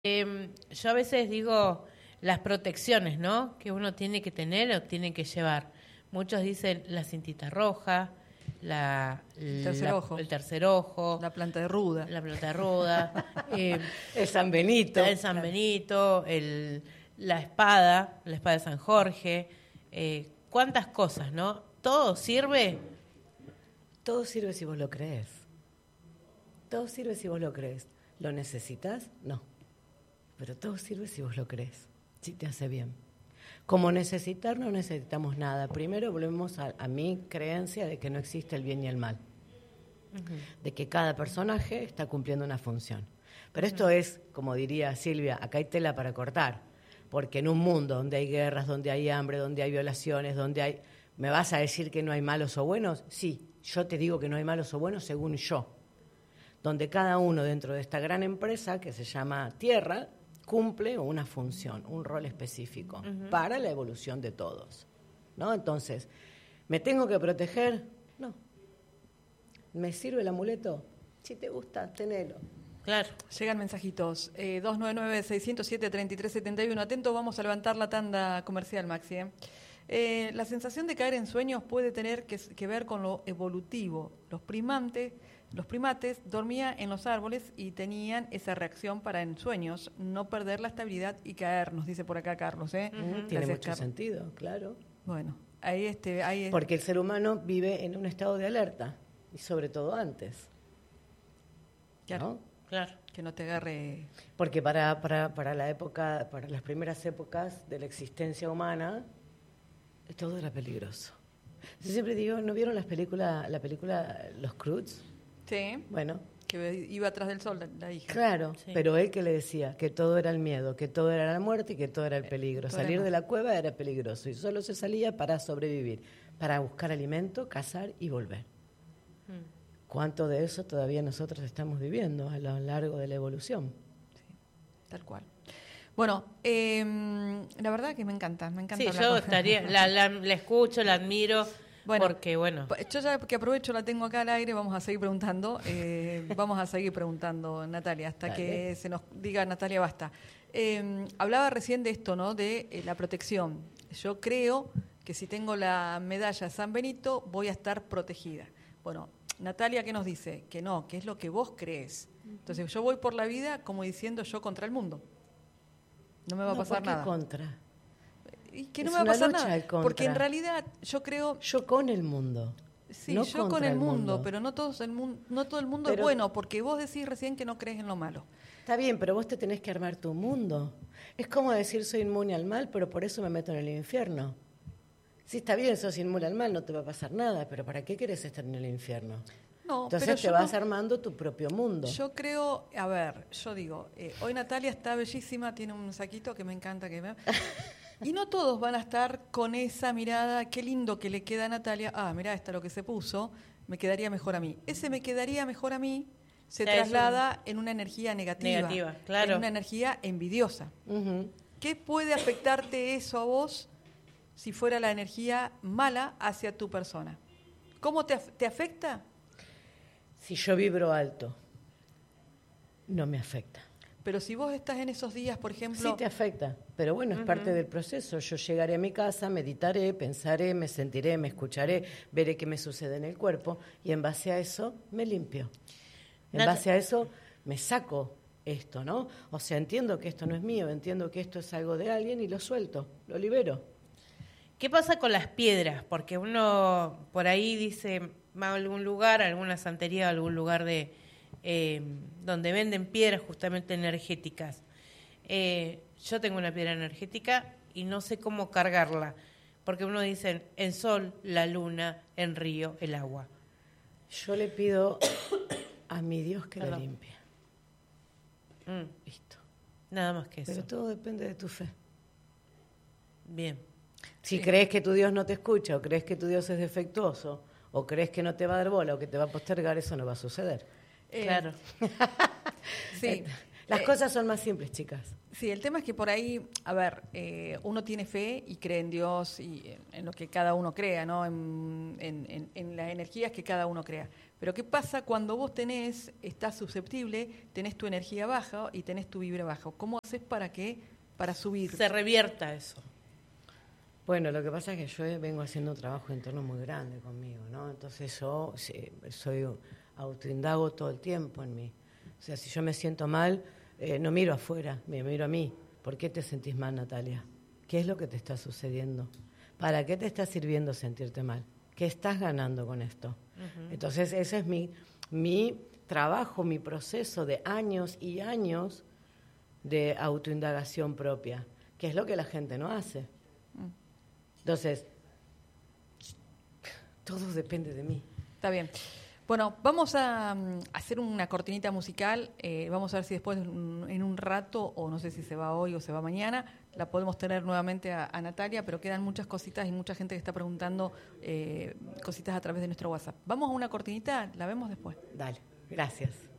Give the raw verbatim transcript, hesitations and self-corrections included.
Eh, yo a veces digo las protecciones, ¿no? Que uno tiene que tener o tiene que llevar. Muchos dicen la cintita roja, la, el, tercer la, ojo. el tercer ojo, la planta de ruda, la planta de ruda, eh, el San Benito, el San Benito, el, la espada, la espada de San Jorge, eh, cuántas cosas, ¿no? Todo sirve. Todo sirve si vos lo crees. Todo sirve si vos lo crees. ¿Lo necesitas? No. Pero todo sirve si vos lo crees, si te hace bien. Como necesitar no necesitamos nada. Primero volvemos a, a mi creencia de que no existe el bien y el mal. Uh-huh. De que cada personaje está cumpliendo una función. Pero esto uh-huh. es, como diría Silvia, acá hay tela para cortar. Porque en un mundo donde hay guerras, donde hay hambre, donde hay violaciones, donde hay... ¿Me vas a decir que no hay malos o buenos? Sí, yo te digo que no hay malos o buenos según yo. Donde cada uno dentro de esta gran empresa que se llama Tierra cumple una función, un rol específico uh-huh. para la evolución de todos, ¿no? Entonces, ¿me tengo que proteger? No. ¿Me sirve el amuleto? Si te gusta, tenelo. Claro. Llegan mensajitos. Eh, dos nueve nueve, seis cero siete, tres tres siete uno. Atento, vamos a levantar la tanda comercial, Maxi. ¿eh? Eh, la sensación de caer en sueños puede tener que, que ver con lo evolutivo. Los primates... Los primates dormían en los árboles y tenían esa reacción para en sueños no perder la estabilidad y caer, nos dice por acá Carlos. ¿eh? Uh-huh. Tiene mucho Carlos. Sentido, claro. Bueno, ahí este... Ahí es... Porque el ser humano vive en un estado de alerta, y sobre todo antes. Claro, ¿no? Claro. Que no te agarre... Porque para, para, para la época, para las primeras épocas de la existencia humana, todo era peligroso. Yo siempre digo, ¿no vieron las películas, la película Los Croods? Sí, bueno, que iba atrás del sol la, la hija. Claro, sí. Pero él que le decía que todo era el miedo, que todo era la muerte y que todo era el peligro. Eh, Salir de la cueva era peligroso y solo se salía para sobrevivir, para buscar alimento, cazar y volver. Hmm. ¿Cuánto de eso todavía nosotros estamos viviendo a lo largo de la evolución? Sí, tal cual. Bueno, eh, la verdad que me encanta, me encanta. Sí, yo estaría, la, la, la escucho, la admiro. Bueno, porque bueno, yo ya que aprovecho la tengo acá al aire, vamos a seguir preguntando, eh, vamos a seguir preguntando, Natalia, hasta Dale. que se nos diga Natalia basta. Eh, hablaba recién de esto, ¿no? De eh, la protección. Yo creo que si tengo la medalla San Benito voy a estar protegida. Bueno, Natalia, ¿qué nos dice? Que no, que es lo que vos crees. Entonces yo voy por la vida como diciendo yo contra el mundo. No me va no, a pasar ¿por qué nada. Contra? Y que no es me va a pasar nada, porque en realidad yo creo... Yo con el mundo. Sí, no yo con el, el mundo, mundo, pero no, todos el mundo, no todo el mundo pero, es bueno, porque vos decís recién que no crees en lo malo. Está bien, pero vos te tenés que armar tu mundo. Es como decir soy inmune al mal, pero por eso me meto en el infierno. Sí, está bien, sos inmune al mal, no te va a pasar nada, pero ¿para qué querés estar en el infierno? No, Entonces pero te yo vas no, armando tu propio mundo. Yo creo, a ver, yo digo, eh, hoy Natalia está bellísima, tiene un saquito que me encanta que me... Y no todos van a estar con esa mirada, qué lindo que le queda a Natalia, ah, mirá, esta lo que se puso, me quedaría mejor a mí. Ese me quedaría mejor a mí se ya traslada un... en una energía negativa, negativa claro. en una energía envidiosa. Uh-huh. ¿Qué puede afectarte eso a vos si fuera la energía mala hacia tu persona? ¿Cómo te, te afecta? Si yo vibro alto, no me afecta. Pero si vos estás en esos días, por ejemplo... Sí te afecta, pero bueno, es uh-huh. parte del proceso. Yo llegaré a mi casa, meditaré, pensaré, me sentiré, me escucharé, veré qué me sucede en el cuerpo y en base a eso me limpio. En Nat- base a eso me saco esto, ¿no? O sea, entiendo que esto no es mío, entiendo que esto es algo de alguien y lo suelto, lo libero. ¿Qué pasa con las piedras? Porque uno por ahí dice, va a algún lugar, a alguna santería, a algún lugar de... Eh, donde venden piedras justamente energéticas. Eh, yo tengo una piedra energética y no sé cómo cargarla, porque uno dice el sol, la luna, el río, el agua. Yo le pido a mi Dios que Perdón. la limpie. Mm. Listo. Nada más que eso. Pero todo depende de tu fe. Bien. Si sí. crees que tu Dios no te escucha, o crees que tu Dios es defectuoso, o crees que no te va a dar bola, o que te va a postergar, eso no va a suceder. Eh, claro. Sí. Las Eh, cosas son más simples, chicas. Sí, el tema es que por ahí, a ver, eh, uno tiene fe y cree en Dios y en, en lo que cada uno crea, ¿no? En, en, en, en las energías que cada uno crea. Pero ¿qué pasa cuando vos tenés, estás susceptible, tenés tu energía baja y tenés tu vibra baja? ¿Cómo haces para que, para subir? Se revierta eso. Bueno, lo que pasa es que yo vengo haciendo un trabajo interno muy grande conmigo, ¿no? Entonces yo sí, soy autoindago todo el tiempo en mí. O sea, si yo me siento mal, eh, no miro afuera, me miro a mí. ¿Por qué te sentís mal, Natalia? ¿Qué es lo que te está sucediendo? ¿Para qué te está sirviendo sentirte mal? ¿Qué estás ganando con esto? Uh-huh. Entonces ese es mi, mi trabajo, mi proceso de años y años de autoindagación propia, que es lo que la gente no hace. Entonces, todo depende de mí. Está bien. Bueno, vamos a um, hacer una cortinita musical. Eh, vamos a ver si después, um, en un rato, o no sé si se va hoy o se va mañana, la podemos tener nuevamente a, a Natalia, pero quedan muchas cositas y mucha gente que está preguntando eh, cositas a través de nuestro WhatsApp. Vamos a una cortinita, la vemos después. Dale, gracias.